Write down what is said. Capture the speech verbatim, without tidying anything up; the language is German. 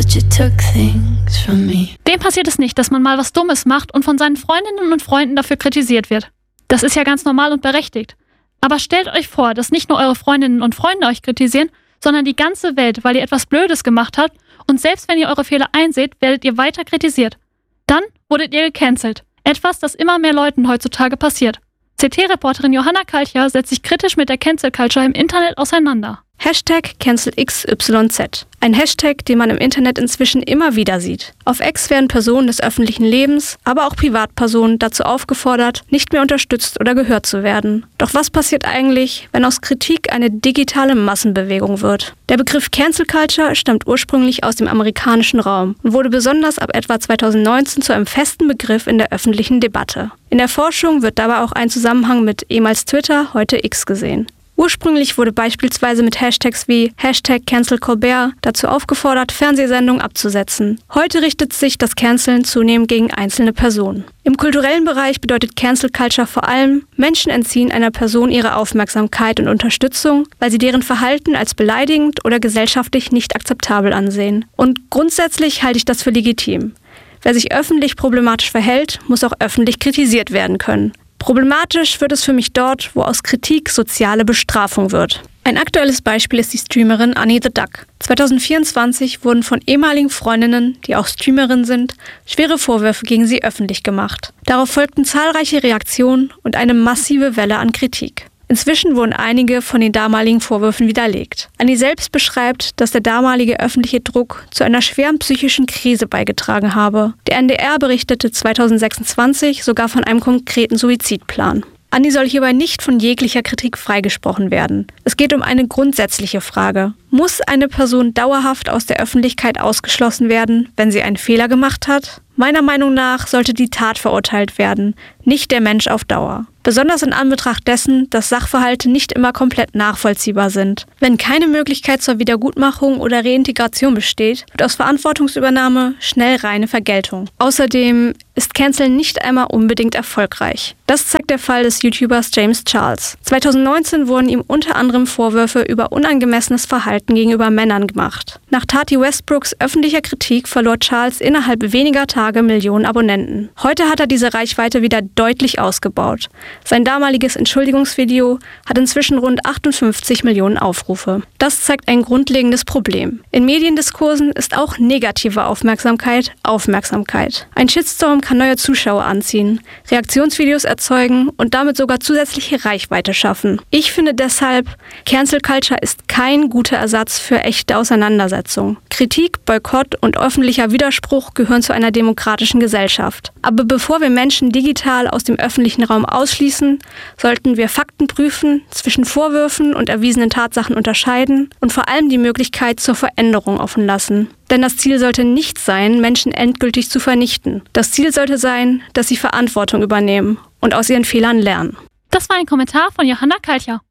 but you took things from me. Wem passiert es nicht, dass man mal was Dummes macht und von seinen Freundinnen und Freunden dafür kritisiert wird? Das ist ja ganz normal und berechtigt. Aber stellt euch vor, dass nicht nur eure Freundinnen und Freunde euch kritisieren, sondern die ganze Welt, weil ihr etwas Blödes gemacht habt und selbst wenn ihr eure Fehler einseht, werdet ihr weiter kritisiert. Dann wurdet ihr gecancelt. Etwas, das immer mehr Leuten heutzutage passiert. C T-Reporterin Johanna Kalcher setzt sich kritisch mit der Cancel Culture im Internet auseinander. Hashtag CancelXYZ. Ein Hashtag, den man im Internet inzwischen immer wieder sieht. Auf X werden Personen des öffentlichen Lebens, aber auch Privatpersonen dazu aufgefordert, nicht mehr unterstützt oder gehört zu werden. Doch was passiert eigentlich, wenn aus Kritik eine digitale Massenbewegung wird? Der Begriff Cancel Culture stammt ursprünglich aus dem amerikanischen Raum und wurde besonders ab etwa zweitausendneunzehn zu einem festen Begriff in der öffentlichen Debatte. In der Forschung wird dabei auch ein Zusammenhang mit ehemals Twitter, heute X gesehen. Ursprünglich wurde beispielsweise mit Hashtags wie Hashtag CancelColbert dazu aufgefordert, Fernsehsendungen abzusetzen. Heute richtet sich das Canceln zunehmend gegen einzelne Personen. Im kulturellen Bereich bedeutet Cancel Culture vor allem, Menschen entziehen einer Person ihre Aufmerksamkeit und Unterstützung, weil sie deren Verhalten als beleidigend oder gesellschaftlich nicht akzeptabel ansehen. Und grundsätzlich halte ich das für legitim. Wer sich öffentlich problematisch verhält, muss auch öffentlich kritisiert werden können. Problematisch wird es für mich dort, wo aus Kritik soziale Bestrafung wird. Ein aktuelles Beispiel ist die Streamerin Annie the Duck. zwanzig vierundzwanzig wurden von ehemaligen Freundinnen, die auch Streamerinnen sind, schwere Vorwürfe gegen sie öffentlich gemacht. Darauf folgten zahlreiche Reaktionen und eine massive Welle an Kritik. Inzwischen wurden einige von den damaligen Vorwürfen widerlegt. Annie selbst beschreibt, dass der damalige öffentliche Druck zu einer schweren psychischen Krise beigetragen habe. Der N D R berichtete zwanzig sechsundzwanzig sogar von einem konkreten Suizidplan. Annie soll hierbei nicht von jeglicher Kritik freigesprochen werden. Es geht um eine grundsätzliche Frage. Muss eine Person dauerhaft aus der Öffentlichkeit ausgeschlossen werden, wenn sie einen Fehler gemacht hat? Meiner Meinung nach sollte die Tat verurteilt werden, nicht der Mensch auf Dauer. Besonders in Anbetracht dessen, dass Sachverhalte nicht immer komplett nachvollziehbar sind. Wenn keine Möglichkeit zur Wiedergutmachung oder Reintegration besteht, wird aus Verantwortungsübernahme schnell reine Vergeltung. Außerdem ist Canceln nicht einmal unbedingt erfolgreich. Das zeigt der Fall des YouTubers James Charles. zwanzig neunzehn wurden ihm unter anderem Vorwürfe über unangemessenes Verhalten gegenüber Männern gemacht. Nach Tati Westbrooks öffentlicher Kritik verlor Charles innerhalb weniger Tage Millionen Abonnenten. Heute hat er diese Reichweite wieder deutlich ausgebaut. Sein damaliges Entschuldigungsvideo hat inzwischen rund achtundfünfzig Millionen Aufrufe. Das zeigt ein grundlegendes Problem. In Mediendiskursen ist auch negative Aufmerksamkeit Aufmerksamkeit. Ein Shitstorm kann neue Zuschauer anziehen, Reaktionsvideos erzeugen und damit sogar zusätzliche Reichweite schaffen. Ich finde deshalb, Cancel Culture ist kein guter Ersatz für echte Auseinandersetzung. Kritik, Boykott und öffentlicher Widerspruch gehören zu einer demokratischen Gesellschaft. Aber bevor wir Menschen digital aus dem öffentlichen Raum ausschließen, sollten wir Fakten prüfen, zwischen Vorwürfen und erwiesenen Tatsachen unterscheiden und vor allem die Möglichkeit zur Veränderung offen lassen. Denn das Ziel sollte nicht sein, Menschen endgültig zu vernichten. Das Ziel sollte sein, dass sie Verantwortung übernehmen und aus ihren Fehlern lernen. Das war ein Kommentar von Johanna Kalcher.